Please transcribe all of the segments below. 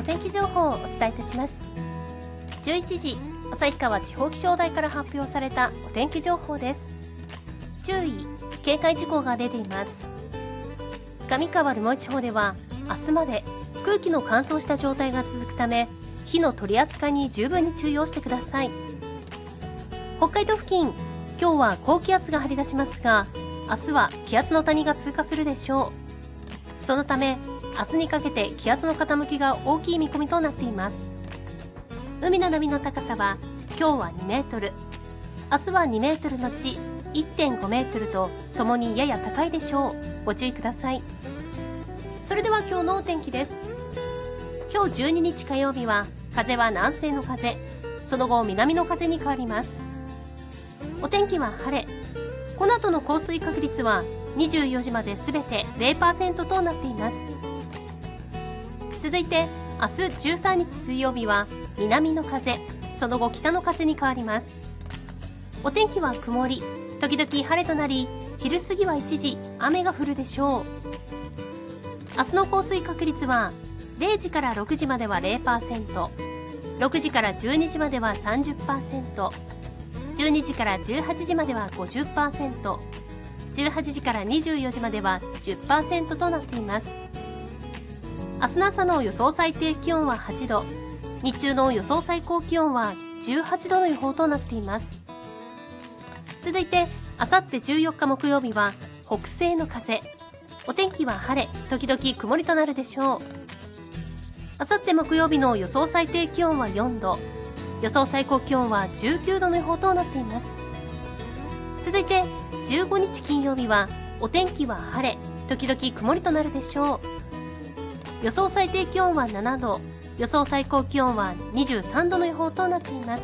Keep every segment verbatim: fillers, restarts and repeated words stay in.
天気情報をお伝えいたします。じゅういちじ、旭川地方気象台から発表されたお天気情報です。注意、警戒事項が出ています。上川留萌地方では明日まで空気の乾燥した状態が続くため、火の取り扱いに十分に注意をしてください。北海道付近、今日は高気圧が張り出しますが、明日は気圧の谷が通過するでしょう。そのため明日にかけて気圧の傾きが大きい見込みとなっています。海の波の高さは今日はにメートル、明日はにメートルのち いってんごメートルとともにやや高いでしょう。ご注意ください。それでは今日のお天気です。今日じゅうににち火曜日は風は南西の風、その後南の風に変わります。お天気は晴れ、この後の降水確率はにじゅうよじまで全て ゼロパーセント となっています。続いて明日じゅうさんにち水曜日は南の風、その後北の風に変わります。お天気は曇り時々晴れとなり、昼過ぎは一時雨が降るでしょう。明日の降水確率はれいじからろくじまでは ゼロパーセント、ろくじからじゅうにじまでは さんじゅっパーセント、じゅうにじからじゅうはちじまでは ごじゅっパーセント、じゅうはちじからにじゅうよじまでは じゅっパーセント となっています。明日の朝の予想最低気温ははちど、日中の予想最高気温はじゅうはちどの予報となっています。続いてあさってじゅうよっか木曜日は北西の風、お天気は晴れ時々曇りとなるでしょう。あさって木曜日の予想最低気温はよんど、予想最高気温はじゅうきゅうどの予報となっています。続いてじゅうごにち金曜日はお天気は晴れ時々曇りとなるでしょう。予想最低気温はななど、予想最高気温はにじゅうさんどの予報となっています。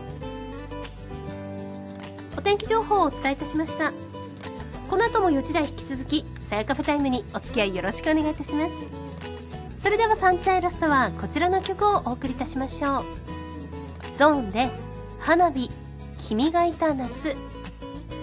お天気情報をお伝えいたしました。この後もよじ台引き続きさやカフェタイムにお付き合いよろしくお願いいたします。それではさんじ台ラストはこちらの曲をお送りいたしましょう。ゾーンで花火、君がいた夏。